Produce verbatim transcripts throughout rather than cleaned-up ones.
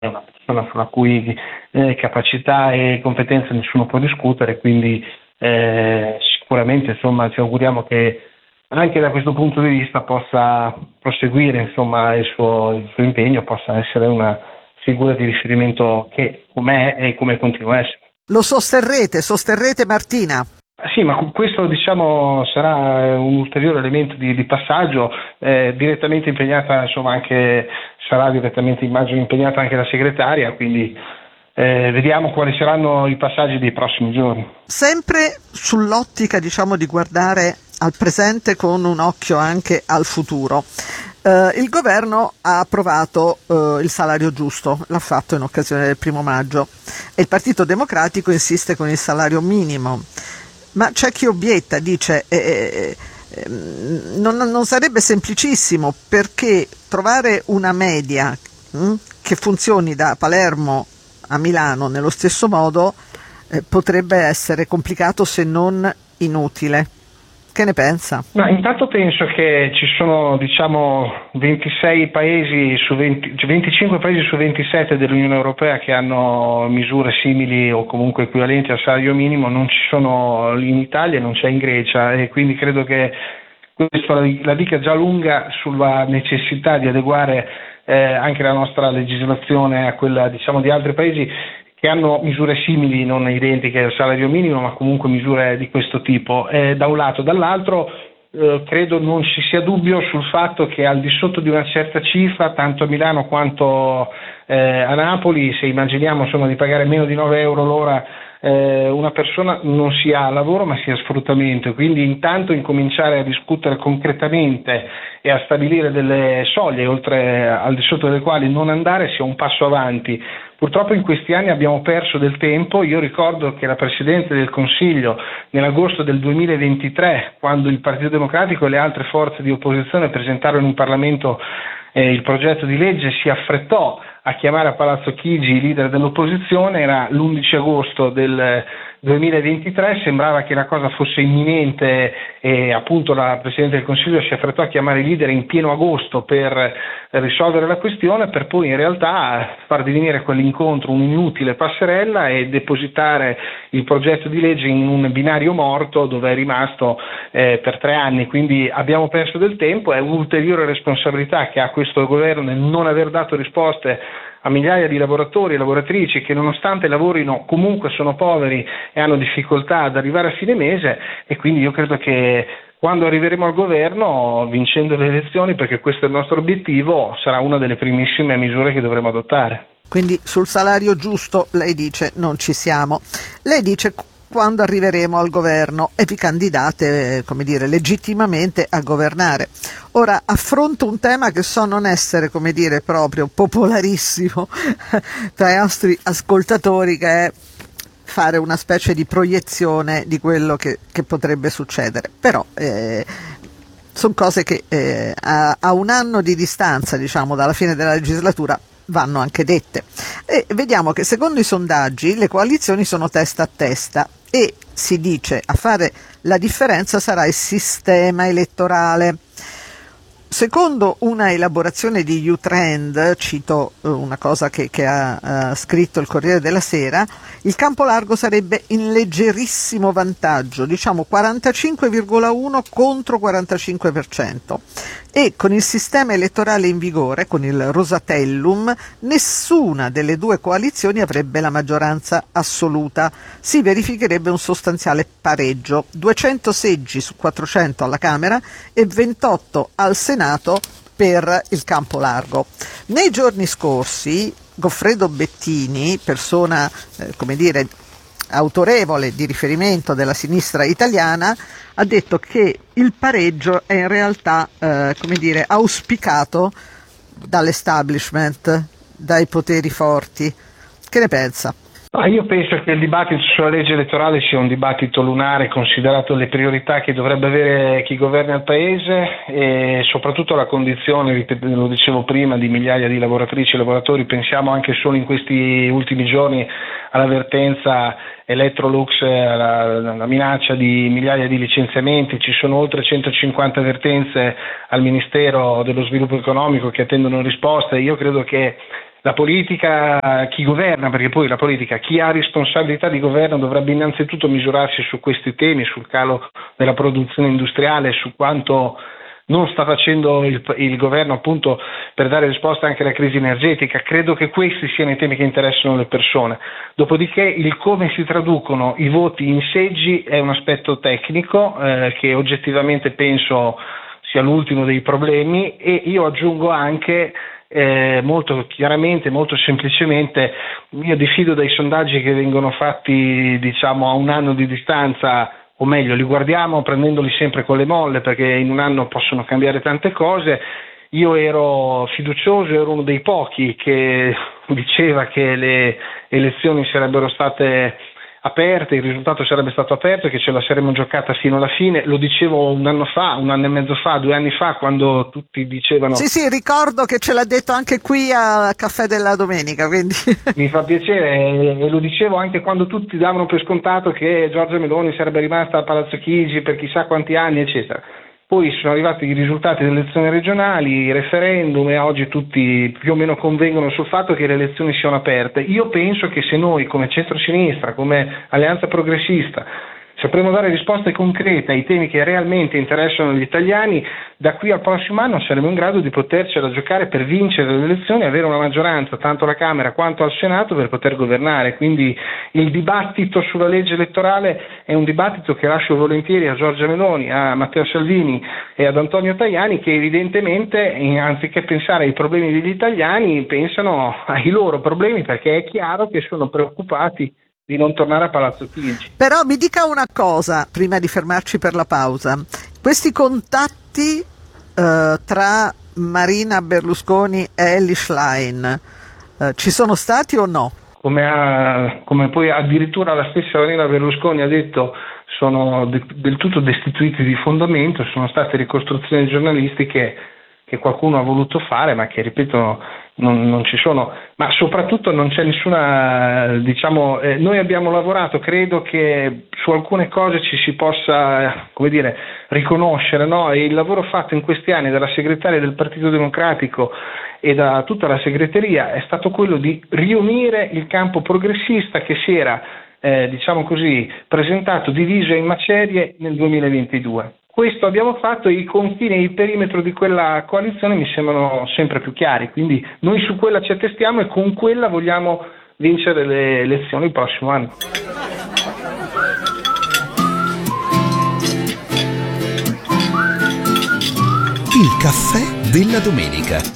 è una persona sulla cui eh, capacità e competenze nessuno può discutere, quindi eh, sicuramente insomma ci auguriamo che anche da questo punto di vista possa proseguire insomma il suo, il suo impegno, possa essere una figura di riferimento che com'è e come continua a essere. Lo sosterrete, sosterrete Martina? Sì, ma questo diciamo sarà un ulteriore elemento di, di passaggio, eh, direttamente impegnata, insomma anche sarà direttamente immagino impegnata anche la segretaria, quindi eh, vediamo quali saranno i passaggi dei prossimi giorni. Sempre sull'ottica diciamo di guardare al presente con un occhio anche al futuro. Uh, il governo ha approvato uh, il salario giusto, l'ha fatto in occasione del primo maggio e il Partito Democratico insiste con il salario minimo, ma c'è chi obietta, dice eh, eh, non, non sarebbe semplicissimo perché trovare una media hm, che funzioni da Palermo a Milano nello stesso modo eh, potrebbe essere complicato se non inutile. Che ne pensa? Ma intanto penso che ci sono diciamo ventisei paesi su venti, venticinque paesi su ventisette dell'Unione Europea che hanno misure simili o comunque equivalenti al salario minimo, non ci sono in Italia e non c'è in Grecia, e quindi credo che questo la, la dica già lunga sulla necessità di adeguare eh, anche la nostra legislazione a quella diciamo di altri paesi che hanno misure simili, non identiche al salario minimo, ma comunque misure di questo tipo. Eh, da un lato, dall'altro eh, credo non ci sia dubbio sul fatto che al di sotto di una certa cifra, tanto a Milano quanto eh, a Napoli, se immaginiamo insomma di pagare meno di nove euro l'ora, eh, una persona non sia lavoro ma sia sfruttamento, quindi intanto incominciare a discutere concretamente e a stabilire delle soglie oltre al di sotto delle quali non andare sia un passo avanti. Purtroppo in questi anni abbiamo perso del tempo. Io ricordo che la Presidente del Consiglio nell'agosto del duemilaventitré, quando il Partito Democratico e le altre forze di opposizione presentarono in Parlamento eh, il progetto di legge, si affrettò a chiamare a Palazzo Chigi i leader dell'opposizione. Era l'undici agosto del duemilaventitré, sembrava che la cosa fosse imminente e appunto la Presidente del Consiglio si affrettò a chiamare i leader in pieno agosto per risolvere la questione, per poi in realtà far divenire quell'incontro un'inutile passerella e depositare il progetto di legge in un binario morto dove è rimasto eh, per tre anni. Quindi abbiamo perso del tempo, è un'ulteriore responsabilità che ha questo governo nel non aver dato risposte a migliaia di lavoratori e lavoratrici che nonostante lavorino comunque sono poveri e hanno difficoltà ad arrivare a fine mese, e quindi io credo che quando arriveremo al governo, vincendo le elezioni, perché questo è il nostro obiettivo, sarà una delle primissime misure che dovremo adottare. Quindi sul salario giusto lei dice non ci siamo. Lei dice quando arriveremo al governo e vi candidate, come dire, legittimamente a governare. Ora affronto un tema che so non essere, come dire, proprio popolarissimo tra i nostri ascoltatori, che è fare una specie di proiezione di quello che, che potrebbe succedere. Però eh, sono cose che eh, a, a un anno di distanza, diciamo, dalla fine della legislatura vanno anche dette. E vediamo che secondo i sondaggi le coalizioni sono testa a testa e si dice a fare la differenza sarà il sistema elettorale. Secondo una elaborazione di U-Trend, cito una cosa che, che ha uh, scritto il Corriere della Sera, il campo largo sarebbe in leggerissimo vantaggio, diciamo quarantacinque virgola uno contro quarantacinque per cento. E con il sistema elettorale in vigore, con il Rosatellum, nessuna delle due coalizioni avrebbe la maggioranza assoluta. Si verificherebbe un sostanziale pareggio, duecento seggi su quattrocento alla Camera e ventotto al Senato per il campo largo. Nei giorni scorsi Goffredo Bettini, persona eh, come dire autorevole di riferimento della sinistra italiana, ha detto che il pareggio è in realtà eh, come dire auspicato dall'establishment, dai poteri forti. Che ne pensa? Ah, io penso che il dibattito sulla legge elettorale sia un dibattito lunare, considerato le priorità che dovrebbe avere chi governa il Paese e soprattutto la condizione, lo dicevo prima, di migliaia di lavoratrici e lavoratori. Pensiamo anche solo in questi ultimi giorni all'avvertenza Electrolux, alla, alla minaccia di migliaia di licenziamenti. Ci sono oltre centocinquanta avvertenze al Ministero dello Sviluppo Economico che attendono risposte. Io credo che la politica, chi governa, perché poi la politica, chi ha responsabilità di governo dovrebbe innanzitutto misurarsi su questi temi, sul calo della produzione industriale, su quanto non sta facendo il, il governo appunto per dare risposta anche alla crisi energetica. Credo che questi siano i temi che interessano le persone. Dopodiché il come si traducono i voti in seggi è un aspetto tecnico eh, che oggettivamente penso sia l'ultimo dei problemi, e io aggiungo anche eh, molto chiaramente, molto semplicemente, io diffido dai sondaggi che vengono fatti diciamo a un anno di distanza, o meglio li guardiamo prendendoli sempre con le molle, perché in un anno possono cambiare tante cose. Io ero fiducioso, ero uno dei pochi che diceva che le elezioni sarebbero state aperte, il risultato sarebbe stato aperto e che ce la saremmo giocata fino alla fine. Lo dicevo un anno fa, un anno e mezzo fa, due anni fa, quando tutti dicevano... Sì, sì, ricordo che ce l'ha detto anche qui a Caffè della Domenica, quindi... Mi fa piacere, e lo dicevo anche quando tutti davano per scontato che Giorgia Meloni sarebbe rimasta a Palazzo Chigi per chissà quanti anni, eccetera. Poi sono arrivati i risultati delle elezioni regionali, i referendum, e oggi tutti più o meno convengono sul fatto che le elezioni siano aperte. Io penso che se noi come centrosinistra, come alleanza progressista, sapremo dare risposte concrete ai temi che realmente interessano gli italiani, da qui al prossimo anno saremo in grado di potercela giocare per vincere le elezioni e avere una maggioranza tanto alla Camera quanto al Senato per poter governare. Quindi il dibattito sulla legge elettorale è un dibattito che lascio volentieri a Giorgia Meloni, a Matteo Salvini e ad Antonio Tajani, che evidentemente anziché pensare ai problemi degli italiani pensano ai loro problemi, perché è chiaro che sono preoccupati di non tornare a Palazzo Chigi. Però mi dica una cosa prima di fermarci per la pausa: questi contatti eh, tra Marina Berlusconi e Elly Schlein eh, ci sono stati o no? Come, ha, come poi addirittura la stessa Marina Berlusconi ha detto, sono de, del tutto destituiti di fondamento, sono state ricostruzioni giornalistiche che qualcuno ha voluto fare, ma che, ripeto, non, non ci sono. Ma soprattutto non c'è nessuna, diciamo, eh, noi abbiamo lavorato, credo che su alcune cose ci si possa, eh, come dire, riconoscere, no? E il lavoro fatto in questi anni dalla segretaria del Partito Democratico e da tutta la segreteria è stato quello di riunire il campo progressista che si era, eh, diciamo così, presentato diviso in macerie nel duemilaventidue. Questo abbiamo fatto, e i confini e il perimetro di quella coalizione mi sembrano sempre più chiari, quindi noi su quella ci attestiamo e con quella vogliamo vincere le elezioni il prossimo anno. Il caffè della domenica.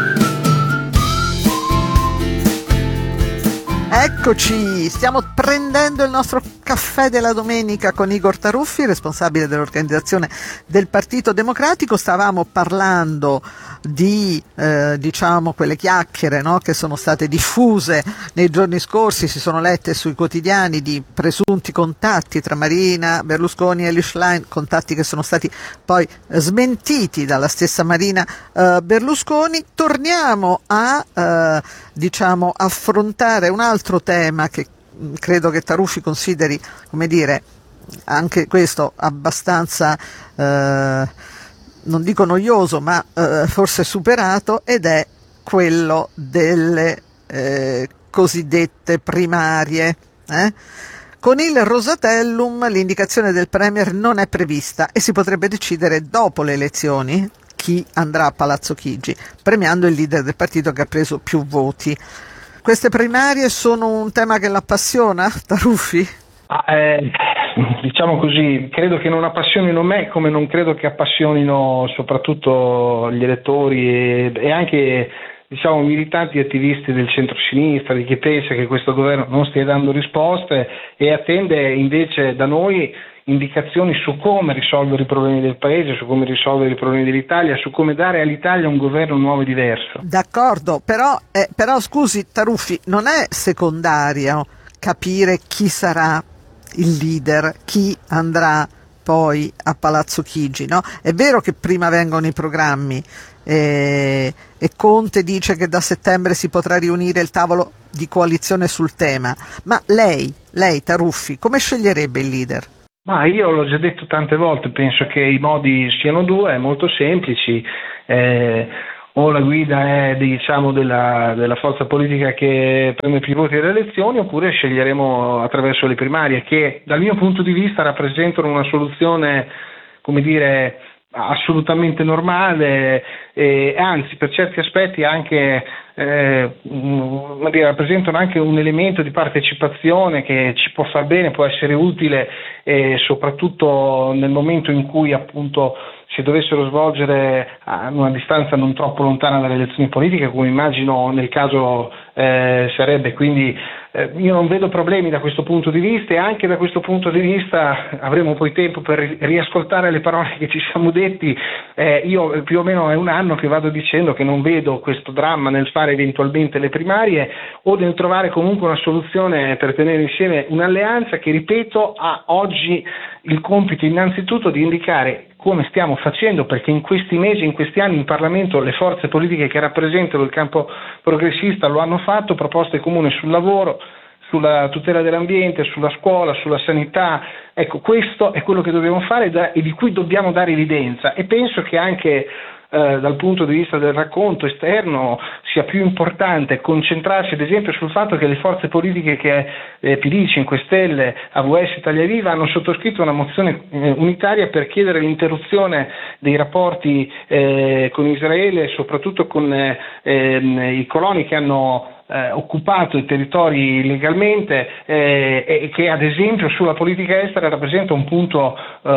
Eccoci, stiamo prendendo il nostro caffè della domenica con Igor Taruffi, responsabile dell'organizzazione del Partito Democratico. Stavamo parlando di eh, diciamo quelle chiacchiere, no, che sono state diffuse nei giorni scorsi, si sono lette sui quotidiani, di presunti contatti tra Marina Berlusconi e Elly Schlein, contatti che sono stati poi smentiti dalla stessa Marina eh, Berlusconi. Torniamo a eh, diciamo affrontare un altro tema che credo che Taruffi consideri, come dire, anche questo abbastanza eh, non dico noioso, ma eh, forse superato, ed è quello delle eh, cosiddette primarie. Eh? Con il Rosatellum l'indicazione del Premier non è prevista e si potrebbe decidere dopo le elezioni chi andrà a Palazzo Chigi, premiando il leader del partito che ha preso più voti. Queste primarie sono un tema che l'appassiona, Taruffi? Ah, eh, diciamo così, credo che non appassionino me, come non credo che appassionino soprattutto gli elettori e, e anche, diciamo, militanti e attivisti del centro-sinistra, di chi pensa che questo governo non stia dando risposte e attende invece da noi indicazioni su come risolvere i problemi del paese, su come risolvere i problemi dell'Italia, su come dare all'Italia un governo nuovo e diverso. D'accordo, però, eh, però scusi Taruffi, non è secondario capire chi sarà il leader, chi andrà poi a Palazzo Chigi, no? È vero che prima vengono i programmi eh, e Conte dice che da settembre si potrà riunire il tavolo di coalizione sul tema, ma lei, lei Taruffi, come sceglierebbe il leader? Ma io l'ho già detto tante volte, penso che i modi siano due, molto semplici. Eh, o la guida è diciamo della, della forza politica che prende più voti alle elezioni, oppure sceglieremo attraverso le primarie, che dal mio punto di vista rappresentano una soluzione, come dire, assolutamente normale, e anzi per certi aspetti anche eh, mh, rappresentano anche un elemento di partecipazione che ci può far bene, può essere utile, eh, soprattutto nel momento in cui appunto si dovessero svolgere a una distanza non troppo lontana dalle elezioni politiche, come immagino nel caso eh, sarebbe. Quindi eh, io non vedo problemi da questo punto di vista, e anche da questo punto di vista avremo poi tempo per riascoltare le parole che ci siamo detti. Eh, io più o meno è un anno che vado dicendo che non vedo questo dramma nel fare eventualmente le primarie, o nel trovare comunque una soluzione per tenere insieme un'alleanza che, ripeto, ha oggi il compito innanzitutto di indicare, come stiamo facendo, perché in questi mesi, in questi anni in Parlamento le forze politiche che rappresentano il campo progressista lo hanno fatto, proposte comuni sul lavoro, sulla tutela dell'ambiente, sulla scuola, sulla sanità. Ecco, questo è quello che dobbiamo fare da, e di cui dobbiamo dare evidenza, e penso che anche eh, dal punto di vista del racconto esterno sia più importante concentrarsi ad esempio sul fatto che le forze politiche che eh, P D, cinque Stelle, A V S, Italia Viva hanno sottoscritto una mozione eh, unitaria per chiedere l'interruzione dei rapporti eh, con Israele, soprattutto con eh, ehm, i coloni che hanno Eh, occupato i territori illegalmente, eh, e che ad esempio sulla politica estera rappresenta un punto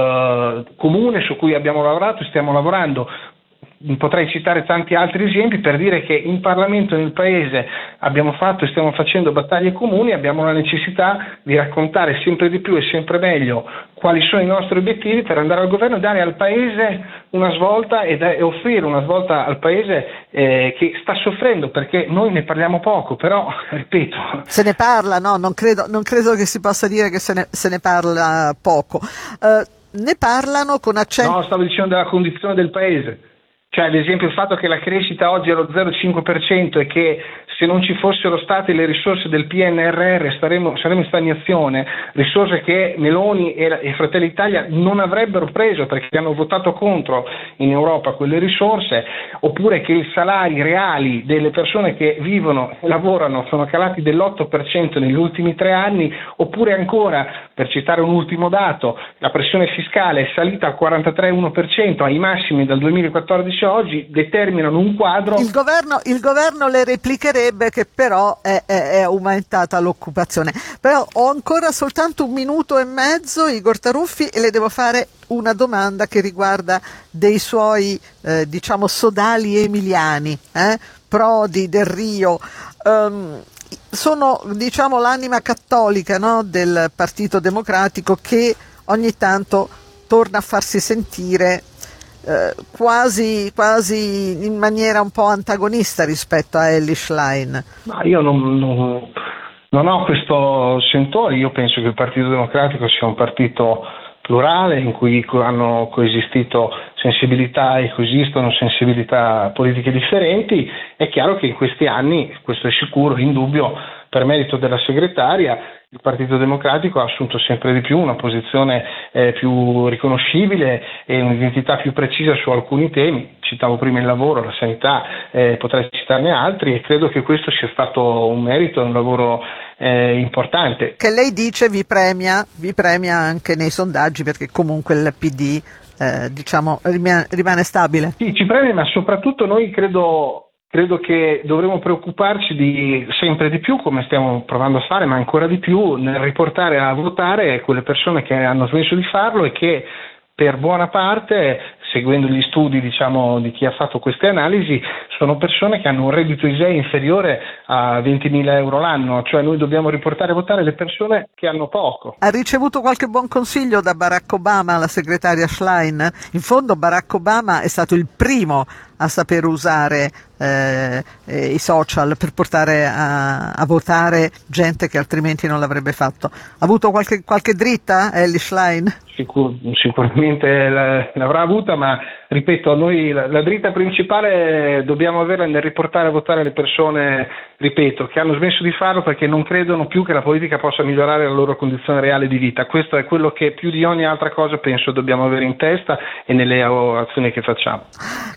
eh, comune su cui abbiamo lavorato e stiamo lavorando. Potrei citare tanti altri esempi per dire che in Parlamento e nel Paese abbiamo fatto e stiamo facendo battaglie comuni, abbiamo la necessità di raccontare sempre di più e sempre meglio quali sono i nostri obiettivi per andare al governo e dare al Paese una svolta e, da, e offrire una svolta al Paese eh, che sta soffrendo, perché noi ne parliamo poco, però ripeto. Se ne parla, no? Non credo, non credo che si possa dire che se ne, se ne parla poco. Uh, ne parlano con accento... No, stavo dicendo della condizione del Paese. Cioè, ad esempio, il fatto che la crescita oggi è allo zero virgola cinque per cento e che se non ci fossero state le risorse del P N R R staremo, saremo in stagnazione, risorse che Meloni e, e Fratelli d'Italia non avrebbero preso perché hanno votato contro in Europa quelle risorse, oppure che i salari reali delle persone che vivono e lavorano sono calati dell'otto per cento negli ultimi tre anni, oppure ancora, per citare un ultimo dato, la pressione fiscale è salita al quarantatré virgola uno per cento, ai massimi dal duemilaquattordici a oggi, determinano un quadro. Il governo, il governo le replicherebbe che però è, è, è aumentata l'occupazione. Però ho ancora soltanto un minuto e mezzo, Igor Taruffi, e le devo fare una domanda che riguarda dei suoi eh, diciamo sodali emiliani, eh? Prodi, Del Rio. Um, sono diciamo l'anima cattolica, no, del Partito Democratico, che ogni tanto torna a farsi sentire eh, quasi, quasi in maniera un po' antagonista rispetto a Elly Schlein. Ma io non, non, non ho questo sentore. Io penso che il Partito Democratico sia un partito plurale in cui hanno coesistito sensibilità e coesistono sensibilità politiche differenti. È chiaro che in questi anni, questo è sicuro, indubbio, per merito della segretaria, il Partito Democratico ha assunto sempre di più una posizione eh, più riconoscibile e un'identità più precisa su alcuni temi. Citavo prima il lavoro, la sanità, eh, potrei citarne altri, e credo che questo sia stato un merito e un lavoro eh, importante. Che lei dice vi premia, vi premia anche nei sondaggi, perché comunque il P D eh, diciamo rimane, rimane stabile. Sì, ci premia, ma soprattutto noi credo... Credo che dovremo preoccuparci di sempre di più, come stiamo provando a fare, ma ancora di più, nel riportare a votare quelle persone che hanno smesso di farlo e che per buona parte, seguendo gli studi diciamo di chi ha fatto queste analisi, sono persone che hanno un reddito I S E E inferiore a ventimila euro l'anno, cioè noi dobbiamo riportare a votare le persone che hanno poco. Ha ricevuto qualche buon consiglio da Barack Obama, la segretaria Schlein? In fondo Barack Obama è stato il primo a saper usare eh, eh, i social per portare a, a votare gente che altrimenti non l'avrebbe fatto. Ha avuto qualche, qualche dritta Elly Schlein? Sicur- sicuramente l'avrà avuta, ma ripeto, noi la, la dritta principale dobbiamo averla nel riportare a votare le persone, ripeto, che hanno smesso di farlo perché non credono più che la politica possa migliorare la loro condizione reale di vita. Questo è quello che più di ogni altra cosa penso dobbiamo avere in testa e nelle azioni che facciamo. Grazie.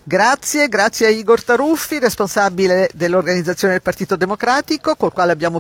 Grazie, grazie a Igor Taruffi, responsabile dell'organizzazione del Partito Democratico, col quale abbiamo